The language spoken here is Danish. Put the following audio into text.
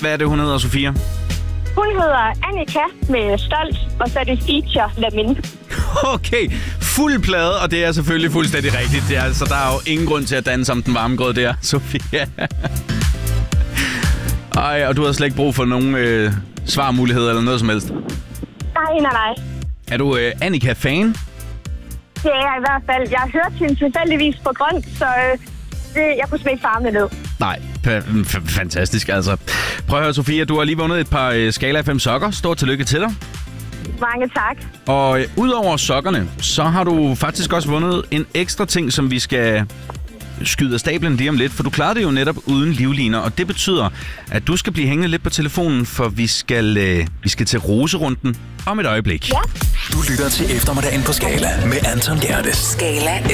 Hvad er det, hun hedder, Sofia? Hun hedder Annika med Stolt, og så er det feature Lamin. Okay, fuld plade, og det er selvfølgelig fuldstændig rigtigt. Det er, så der er jo ingen grund til at danse om den varme grød der, Sofia. Ej, og du har slet ikke brug for nogen svarmuligheder eller noget som helst? Nej. Er du Annika-fan? Det er jeg i hvert fald. Jeg har hørt hende tilfældigvis på grund, så jeg kunne slet ikke farme det ned. Nej, fantastisk altså. Prøv at høre, Sofia, du har lige vundet et par Skala 5 sokker. Stort tillykke til dig. Mange tak. Og udover sokkerne, så har du faktisk også vundet en ekstra ting, som vi skal skyde af stablen lige om lidt. For du klarede det jo netop uden livliner, og det betyder, at du skal blive hængende lidt på telefonen, for vi skal til roserunden om et øjeblik. Ja. Du lytter til eftermiddagen på Skala med Anton Gerdes. Skala